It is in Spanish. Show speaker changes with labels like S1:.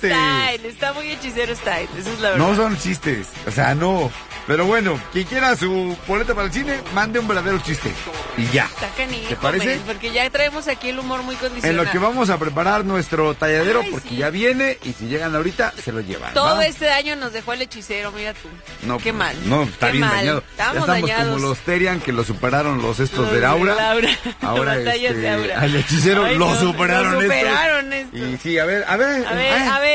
S1: chiste.
S2: Style, está muy hechicero style, eso es la verdad.
S1: No son chistes, o sea, no. Pero bueno, quien quiera su boleta para el cine, mande un verdadero chiste. Y ya.
S2: Está canijo,
S1: ¿Te parece?
S2: men, porque ya traemos aquí el humor muy condicionado.
S1: En lo que vamos a preparar nuestro talladero,
S2: Ay,
S1: porque
S2: sí.
S1: ya viene, y si llegan ahorita, se lo llevan.
S2: Todo
S1: ¿va?
S2: este año nos dejó el hechicero, mira tú.
S1: No,
S2: Qué mal.
S1: No, está
S2: qué
S1: bien
S2: mal.
S1: dañado.
S2: Estamos
S1: ya estamos
S2: dañados.
S1: como los Terian, que lo superaron los estos
S2: Los
S1: de
S2: de
S1: Laura.
S2: Laura.
S1: Ahora
S2: Batallas de Aura.
S1: al hechicero
S2: Ay,
S1: lo
S2: no,
S1: superaron
S2: lo
S1: estos.
S2: superaron estos.
S1: Y sí, a ver.
S2: A ver,